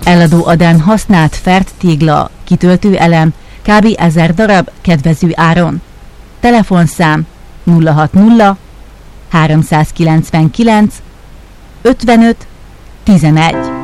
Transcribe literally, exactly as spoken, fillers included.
Eladó Adán használt fert tégla, kitöltő elem, kb. ezer darab kedvező áron. Telefonszám nulla hat nulla háromszázkilencvenkilenc ötvenöt tizenegy.